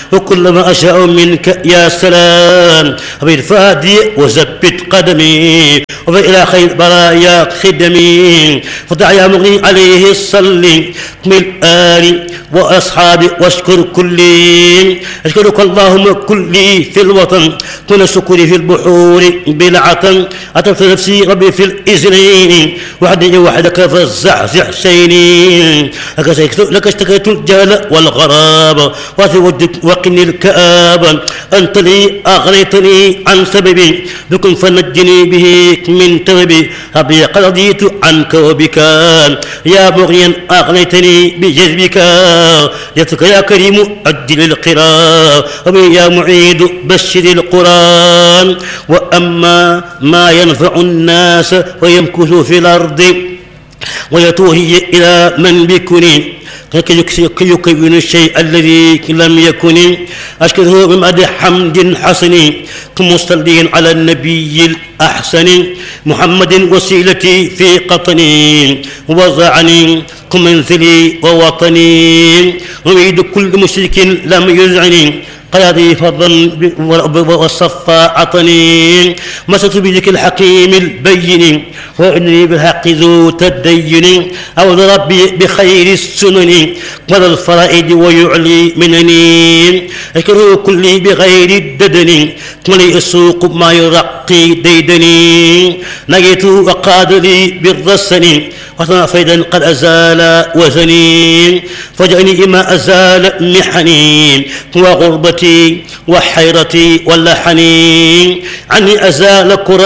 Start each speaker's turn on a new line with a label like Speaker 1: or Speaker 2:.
Speaker 1: وكل ما أشاء منك يا سلام بالفادي وزبت قدمي وإلى خير برايا خدمي فدع يا مغني عليه الصلي من آل وأصحابي واشكر كلي أشكرك اللهم كلي في الوطن كل شكري في البحور بالعطن أتمت نفسي ربي في الإذن وحدي وحدك فالزعزع شيني لك اشتكيت الجهل والغراب وفي وجدك وقني الكآب أنت لي أغنيتني عن سببي بكم فنجني به من توبي أبي قد رضيت عنك وبك يا مغنيا أغنيتني بجذبك يتك يا كريم أجل القراء يا معيد بشر القرآن وأما ما ينفع الناس ويمكث في الأرض ويتوهي إلى من بكني كي يكون الشيء الذي لم يكن أشكره بمدح حمد حسن كمصلين على النبي الأحسن محمد وسيلتي في قطني ووضعني كمنزلي ووطني أريد كل مشرك لم يزعني قيادي فضل والصفا عطني مسكت بذكر الحكيم البين وإني بالحق ذو تدين أعوذ ربي بخير السنن قبل الفرائد ويعلي منني أشكره كلي بغير الددن مليء السوق ما يرقي ديدني نجيت وقاد لي بالرسن وثنا فيدا قد أزال وزني فجأني إما أزال محني وغربتي وحيرتي واللحني عني أزال كرب